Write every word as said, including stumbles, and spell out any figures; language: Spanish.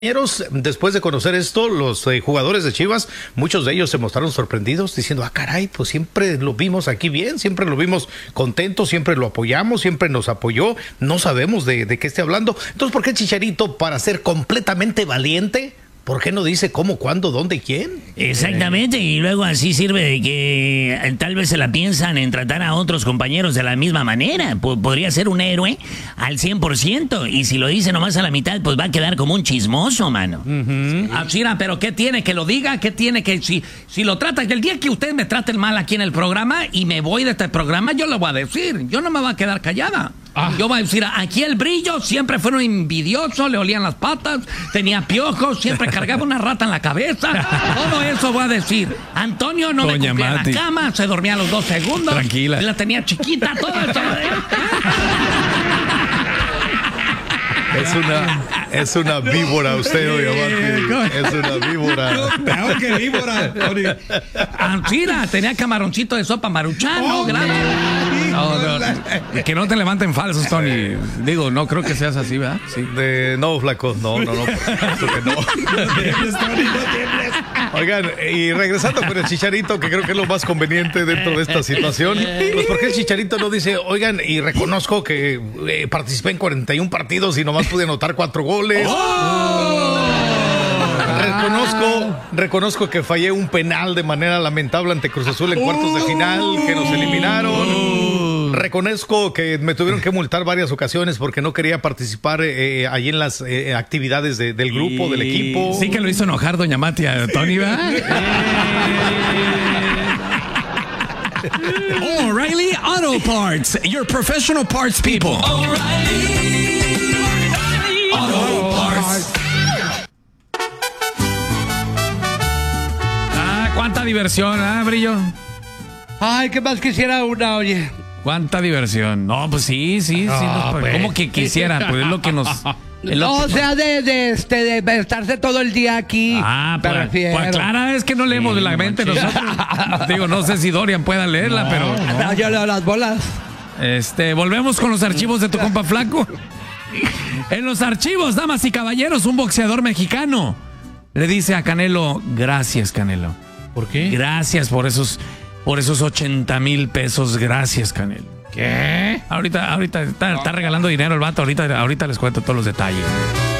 Después de conocer esto, los eh, jugadores de Chivas, muchos de ellos se mostraron sorprendidos diciendo, ah, caray, pues siempre lo vimos aquí bien, siempre lo vimos contento, siempre lo apoyamos, siempre nos apoyó, no sabemos de, de qué esté hablando. Entonces, ¿por qué Chicharito, para ser completamente valiente, por qué no dice cómo, cuándo, dónde y quién? Exactamente, y luego así sirve de que eh, tal vez se la piensan en tratar a otros compañeros de la misma manera. P- podría ser un héroe al cien por ciento, y si lo dice nomás a la mitad, pues va a quedar como un chismoso, mano. Uh-huh. Ah, Chira, pero ¿qué tiene que lo diga? ¿Qué tiene que...? Si, si lo trata, que el día que ustedes me traten mal aquí en el programa y me voy de este programa, yo lo voy a decir. Yo no me voy a quedar callada. Ah. Yo voy a decir, aquí el Brillo siempre fue un envidioso, le olían las patas, tenía piojos, siempre cargaba una rata en la cabeza. Todo eso voy a decir. Antonio no Doña me cumplía Mati. la cama, se dormía a los dos segundos. Tranquila. La tenía chiquita, todo eso. Es una, es una víbora usted, oiga, Mati. Es una víbora. Peor que víbora. Anchira, tenía camaroncito de sopa maruchano, Oh, grande. No, no, que no te levanten falsos, Tony. Digo, no creo que seas así, ¿verdad? Sí. De, no, flaco, no, no, no, por supuesto que no. Oigan, y regresando con el Chicharito, que creo que es lo más conveniente dentro de esta situación, pues ¿por qué el Chicharito no dice, oigan, y reconozco que eh, participé en cuarenta y un partidos y nomás pude anotar cuatro goles? ¡Oh! Reconozco, reconozco que fallé un penal de manera lamentable ante Cruz Azul en cuartos de final, que nos eliminaron. Reconozco que me tuvieron que multar varias ocasiones porque no quería participar eh, allí en las eh, actividades de, del grupo, del equipo. Sí que lo hizo enojar doña Mati a Tony, ¿verdad? O'Reilly Auto Parts, your professional parts people. O'Reilly Auto Parts. Ah, cuánta diversión, ¿ah, Brillo? Ay, ¿qué más quisiera una, oye? Cuánta diversión. No, pues sí, sí, sí. Ah, nos- pues. ¿Cómo que quisiera? Pues es lo que nos... es lo No, que- o sea, de, de, este, de estarse todo el día aquí. Ah, me pues, refiero. pues clara, es que no leemos de la mente nosotros. Digo, no sé si Dorian pueda leerla, pero... No, yo leo las bolas. Este, volvemos con los archivos de tu compa Flaco. En los archivos, damas y caballeros, un boxeador mexicano le dice a Canelo, gracias, Canelo. ¿Por qué? Gracias por esos, por esos ochenta mil pesos. Gracias, Canelo. ¿Qué? Ahorita, ahorita está, está regalando dinero el vato. Ahorita, ahorita les cuento todos los detalles.